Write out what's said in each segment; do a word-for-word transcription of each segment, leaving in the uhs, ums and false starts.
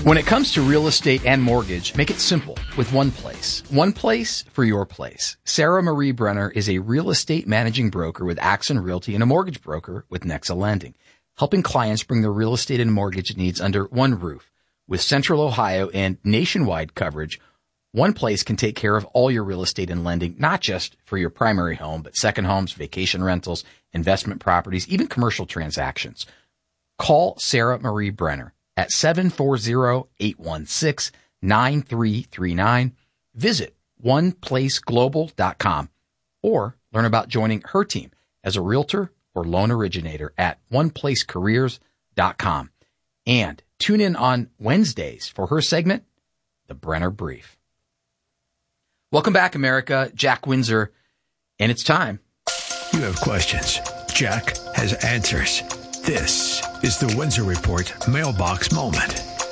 When it comes to real estate and mortgage, make it simple with one place. One place for your place. Sarah Marie Brenner is a real estate managing broker with Axon Realty and a mortgage broker with Nexa Lending, helping clients bring their real estate and mortgage needs under one roof. With Central Ohio and nationwide coverage, one place can take care of all your real estate and lending, not just for your primary home, but second homes, vacation rentals, investment properties, even commercial transactions. Call Sarah Marie Brenner at seven four zero, eight one six, nine three three nine. Visit one place global dot com or learn about joining her team as a realtor or loan originator at one place careers dot com. And tune in on Wednesdays for her segment, The Brenner Brief. Welcome back, America. Jack Windsor, and it's time. You have questions. Jack has answers. This is the Windsor Report Mailbox Moment.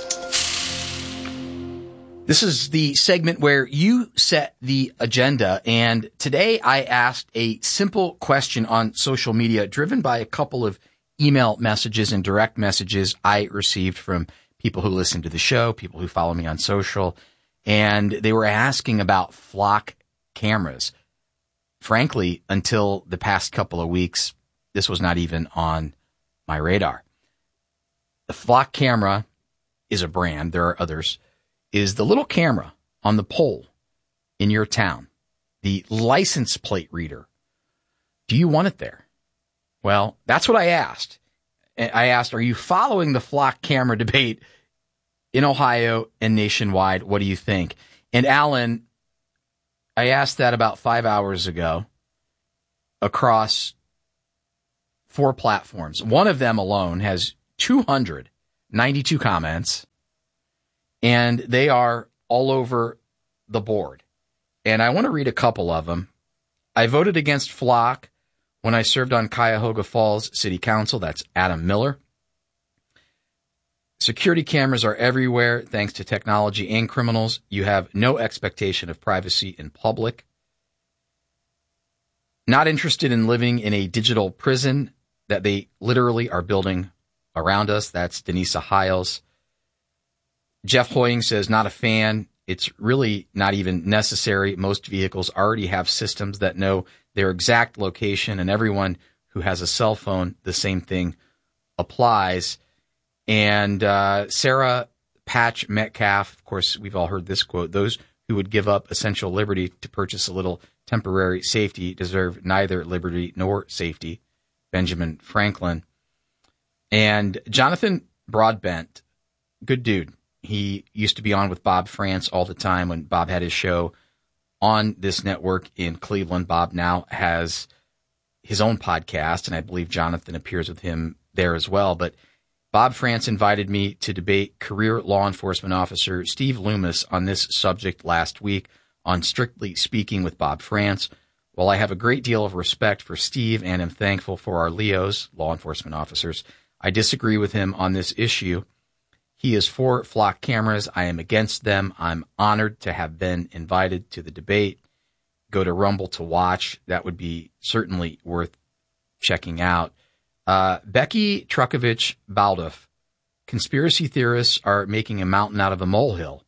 This is the segment where you set the agenda, and today I asked a simple question on social media driven by a couple of email messages and direct messages I received from people who listen to the show, people who follow me on social, and they were asking about flock cameras. Frankly, until the past couple of weeks, this was not even on my radar. The Flock camera is a brand. There are others. Is the little camera on the pole in your town, the license plate reader. Do you want it there? Well, that's what I asked. I asked, are you following the Flock camera debate in Ohio and nationwide? What do you think? And Alan, I asked that about five hours ago across four platforms. One of them alone has two hundred ninety-two comments, and they are all over the board. And I want to read a couple of them. I voted against Flock when I served on Cuyahoga Falls City Council. That's Adam Miller. Security cameras are everywhere thanks to technology and criminals. You have no expectation of privacy in public. Not interested in living in a digital prison that they literally are building around us. That's Denisa Hiles. Jeff Hoying says, not a fan. It's really not even necessary. Most vehicles already have systems that know their exact location, and everyone who has a cell phone, the same thing applies. And uh, Sarah Patch Metcalf, of course, we've all heard this quote, those who would give up essential liberty to purchase a little temporary safety deserve neither liberty nor safety. Benjamin Franklin. And Jonathan Broadbent, good dude. He used to be on with Bob France all the time when Bob had his show on this network in Cleveland. Bob now has his own podcast, and I believe Jonathan appears with him there as well. But Bob France invited me to debate career law enforcement officer Steve Loomis on this subject last week on Strictly Speaking with Bob France. While I have a great deal of respect for Steve and am thankful for our L E Os, law enforcement officers, I disagree with him on this issue. He is for Flock cameras. I am against them. I'm honored to have been invited to the debate. Go to Rumble to watch. That would be certainly worth checking out. Uh, Becky Trukovich Baldoff. Conspiracy theorists are making a mountain out of a molehill.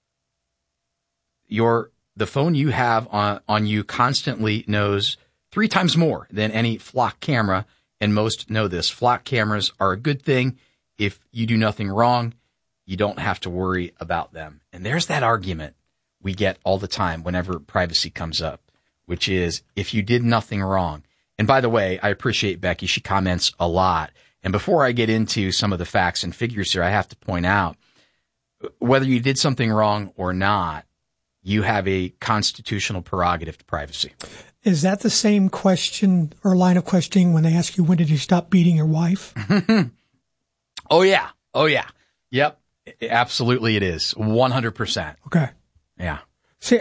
Your The phone you have on, on you constantly knows three times more than any Flock camera, and most know this. Flock cameras are a good thing. If you do nothing wrong, you don't have to worry about them. And there's that argument we get all the time whenever privacy comes up, which is if you did nothing wrong. And by the way, I appreciate Becky. She comments a lot. And before I get into some of the facts and figures here, I have to point out, whether you did something wrong or not, you have a constitutional prerogative to privacy. Is that the same question or line of questioning when they ask you, when did you stop beating your wife? Oh, yeah. Oh, yeah. Yep. Absolutely it is. one hundred percent. Okay. Yeah. See,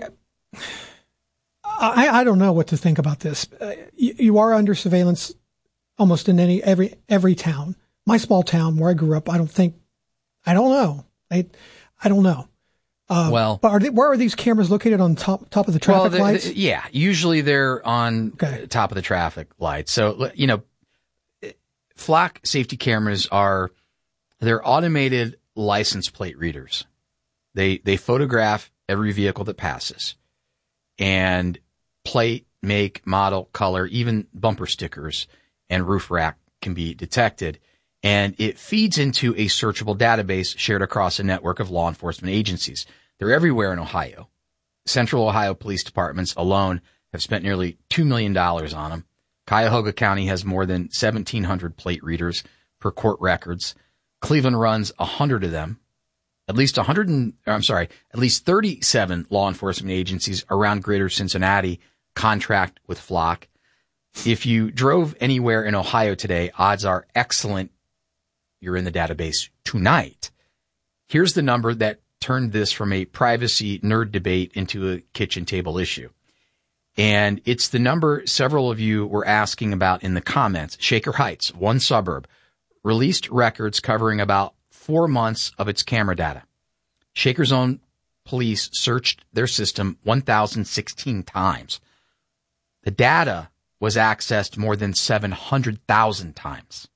I, I don't know what to think about this. Uh, you, you are under surveillance almost in any every every town. My small town where I grew up, I don't think, I don't know. I, I don't know. Uh, well, but are they, where are these cameras located? On top top of the traffic well, lights? The, yeah, usually they're on okay. top of the traffic lights. So, you know, Flock safety cameras are, they're automated license plate readers. They they photograph every vehicle that passes, and plate, make, model, color, even bumper stickers and roof rack can be detected. And it feeds into a searchable database shared across a network of law enforcement agencies. They're everywhere in Ohio. Central Ohio police departments alone have spent nearly two million dollars on them. Cuyahoga County has more than seventeen hundred plate readers per court records. Cleveland runs one hundred of them. At least one hundred, and, I'm sorry, at least thirty-seven law enforcement agencies around Greater Cincinnati contract with Flock. If you drove anywhere in Ohio today, odds are excellent you're in the database tonight. Here's the number that turned this from a privacy nerd debate into a kitchen table issue. And it's the number several of you were asking about in the comments. Shaker Heights, one suburb, released records covering about four months of its camera data. Shaker's own police searched their system one thousand sixteen times. The data was accessed more than seven hundred thousand times.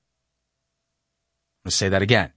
Let's say that again.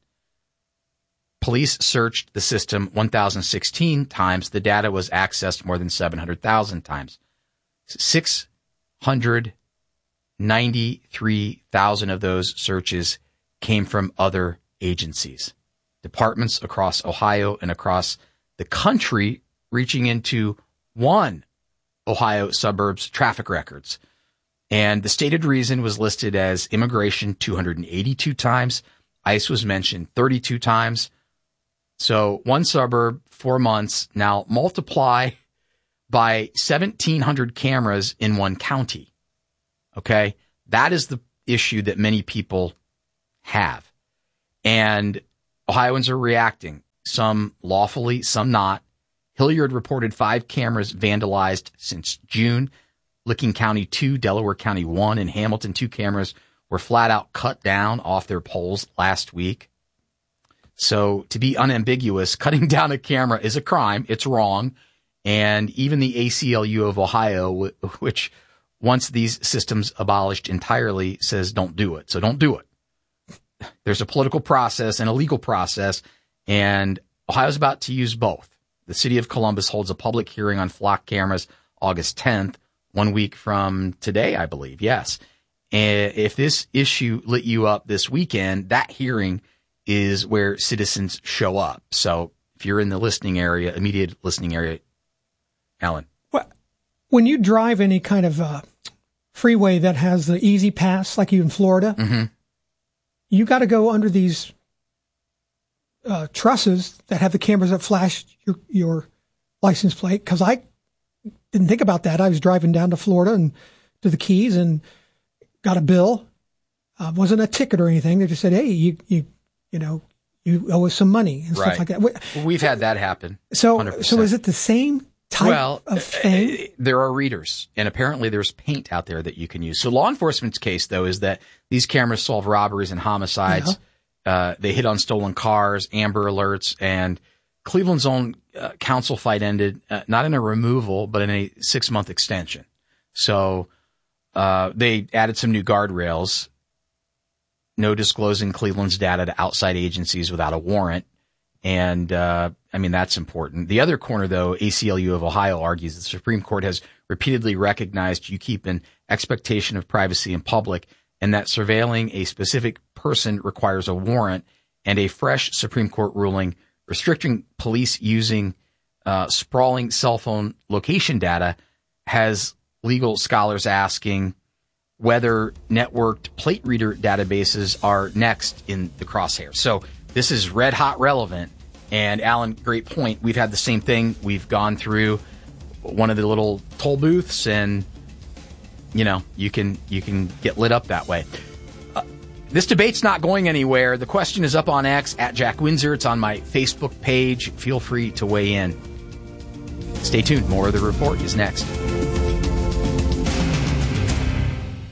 Police searched the system one thousand sixteen times. The data was accessed more than seven hundred thousand times. six hundred ninety-three thousand of those searches came from other agencies, departments across Ohio and across the country, reaching into one Ohio suburb's traffic records. And the stated reason was listed as immigration two hundred eighty-two times. ICE was mentioned thirty-two times. So one suburb, four months. Now multiply by seventeen hundred cameras in one county. Okay? That is the issue that many people have. And Ohioans are reacting, some lawfully, some not. Hilliard reported five cameras vandalized since June. Licking County two, Delaware County one, and Hamilton two cameras were flat out cut down off their poles last week. So to be unambiguous, cutting down a camera is a crime. It's wrong. And even the A C L U of Ohio, which once these systems abolished entirely, says don't do it. So don't do it. There's a political process and a legal process, and Ohio's about to use both. The city of Columbus holds a public hearing on Flock cameras August tenth, one week from today, I believe. Yes. And if this issue lit you up this weekend, that hearing is where citizens show up. So if you're in the listening area, immediate listening area, Alan. Well, when you drive any kind of uh, freeway that has the easy pass, like you in Florida, mm-hmm. you got to go under these uh, trusses that have the cameras that flash your, your license plate. Because I didn't think about that. I was driving down to Florida and to the Keys and got a bill. Uh, wasn't a ticket or anything. They just said, "Hey, you you you know you owe us some money," and right. stuff like that. Well, we've had that happen. So one hundred percent. so is it the same type well, of thing? Uh, there are readers, and apparently there's paint out there that you can use. So law enforcement's case, though, is that these cameras solve robberies and homicides. Yeah. Uh, they hit on stolen cars, Amber Alerts, and Cleveland's own uh, council fight ended uh, not in a removal, but in a six-month extension. So uh, they added some new guardrails, no disclosing Cleveland's data to outside agencies without a warrant. And, uh, I mean, that's important. The other corner, though, A C L U of Ohio argues the Supreme Court has repeatedly recognized you keep an expectation of privacy in public, and that surveilling a specific person requires a warrant, and a fresh Supreme Court ruling restricting police using uh, sprawling cell phone location data has legal scholars asking whether networked plate reader databases are next in the crosshairs. So this is red hot relevant. And Alan, great point. We've had the same thing. We've gone through one of the little toll booths, and you know, you can you can get lit up that way. Uh, this debate's not going anywhere. The question is up on X at Jack Windsor. It's on my Facebook page. Feel free to weigh in. Stay tuned. More of the report is next.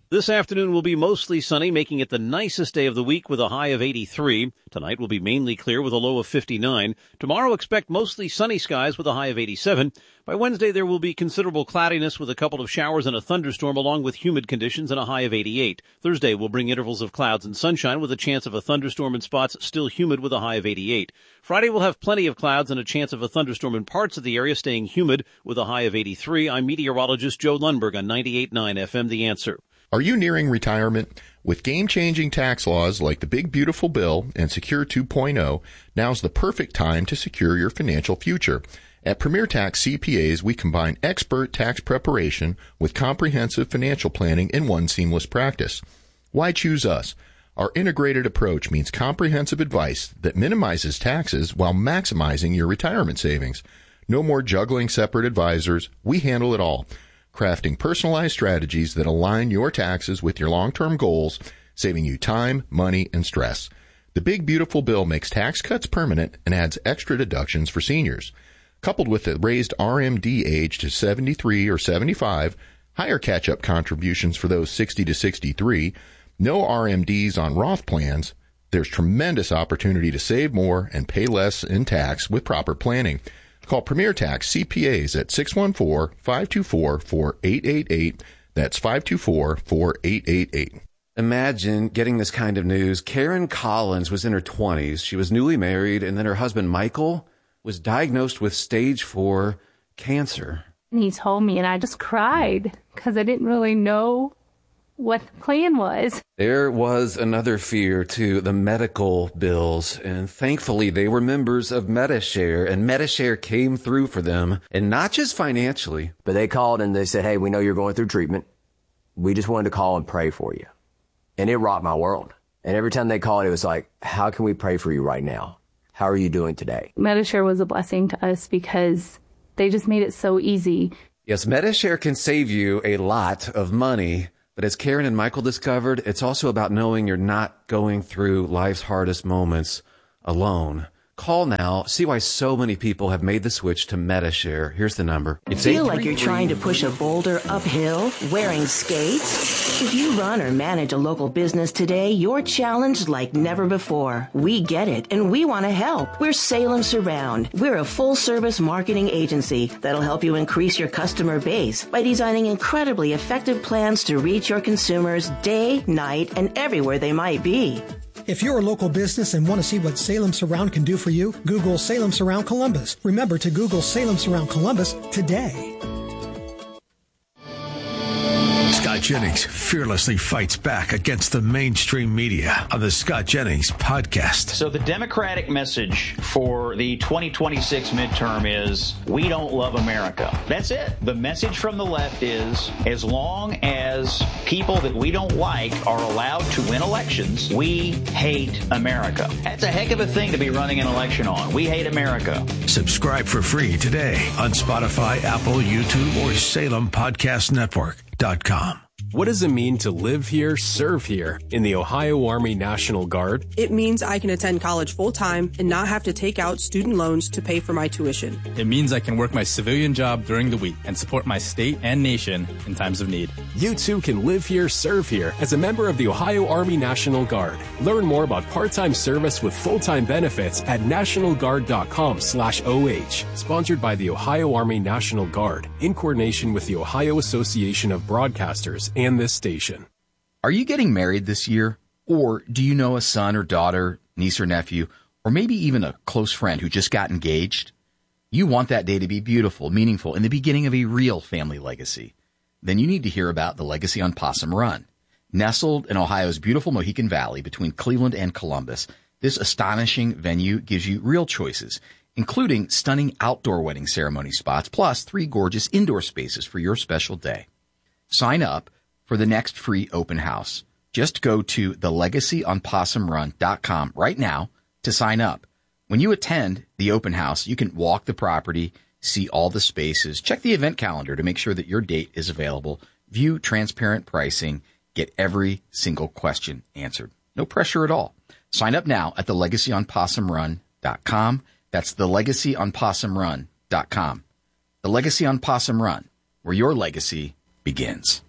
This afternoon will be mostly sunny, making it the nicest day of the week with a high of eighty-three. Tonight will be mainly clear with a low of fifty-nine. Tomorrow, expect mostly sunny skies with a high of eighty-seven. By Wednesday, there will be considerable cloudiness with a couple of showers and a thunderstorm, along with humid conditions and a high of eighty-eight. Thursday will bring intervals of clouds and sunshine with a chance of a thunderstorm in spots, still humid with a high of eighty-eight. Friday will have plenty of clouds and a chance of a thunderstorm in parts of the area, staying humid with a high of eighty-three. I'm meteorologist Joe Lundberg on ninety-eight point nine F M The Answer. Are you nearing retirement? With game-changing tax laws like the Big Beautiful Bill and Secure two point oh, now's the perfect time to secure your financial future. At Premier Tax C P As, we combine expert tax preparation with comprehensive financial planning in one seamless practice. Why choose us? Our integrated approach means comprehensive advice that minimizes taxes while maximizing your retirement savings. No more juggling separate advisors. We handle it all, crafting personalized strategies that align your taxes with your long-term goals, saving you time, money, and stress. The Big Beautiful Bill makes tax cuts permanent and adds extra deductions for seniors. Coupled with the raised R M D age to seventy-three or seventy-five, higher catch-up contributions for those sixty to sixty-three, no R M Ds on Roth plans, there's tremendous opportunity to save more and pay less in tax with proper planning. Call Premier Tax C P As at six one four, five two four, four eight eight eight. That's five two four, four eight eight eight. Imagine getting this kind of news. Karen Collins was in her twenties. She was newly married, and then her husband, Michael, was diagnosed with stage four cancer. And he told me, and I just cried because I didn't really know what the plan was. There was another fear, too, the medical bills, and thankfully they were members of MediShare, and MediShare came through for them, and not just financially. But they called and they said, hey, we know you're going through treatment. We just wanted to call and pray for you. And it rocked my world. And every time they called, it was like, how can we pray for you right now? How are you doing today? MediShare was a blessing to us because they just made it so easy. Yes, MediShare can save you a lot of money. But as Karen and Michael discovered, it's also about knowing you're not going through life's hardest moments alone. Call now. See why so many people have made the switch to MediShare. Here's the number. It's Feel like you're trying to push a boulder uphill wearing skates? If you run or manage a local business today, you're challenged like never before. We get it, and we want to help. We're Salem Surround. We're a full-service marketing agency that'll help you increase your customer base by designing incredibly effective plans to reach your consumers day, night, and everywhere they might be. If you're a local business and want to see what Salem Surround can do for you, Google Salem Surround Columbus. Remember to Google Salem Surround Columbus today. Scott Jennings fearlessly fights back against the mainstream media on the Scott Jennings podcast. So the Democratic message for the twenty twenty-six midterm is, we don't love America. That's it. The message from the left is, as long as people that we don't like are allowed to win elections, we hate America. That's a heck of a thing to be running an election on. We hate America. Subscribe for free today on Spotify, Apple, YouTube, or Salem Podcast Network dot com. What does it mean to live here, serve here in the Ohio Army National Guard? It means I can attend college full-time and not have to take out student loans to pay for my tuition. It means I can work my civilian job during the week and support my state and nation in times of need. You too can live here, serve here as a member of the Ohio Army National Guard. Learn more about part-time service with full-time benefits at nationalguard.com slash OH. Sponsored by the Ohio Army National Guard in coordination with the Ohio Association of Broadcasters and this station. Are you getting married this year? Or do you know a son or daughter, niece or nephew, or maybe even a close friend who just got engaged? You want that day to be beautiful, meaningful, and the beginning of a real family legacy. Then you need to hear about the Legacy on Possum Run. Nestled in Ohio's beautiful Mohican Valley between Cleveland and Columbus, this astonishing venue gives you real choices, including stunning outdoor wedding ceremony spots, plus three gorgeous indoor spaces for your special day. Sign up for the next free open house. Just go to the legacy on possum run dot com right now to sign up. When you attend the open house, you can walk the property, see all the spaces, check the event calendar to make sure that your date is available, view transparent pricing, get every single question answered. No pressure at all. Sign up now at the legacy on possum run dot com. That's the legacy on possum run dot com. The Legacy on Possum Run, where your legacy begins.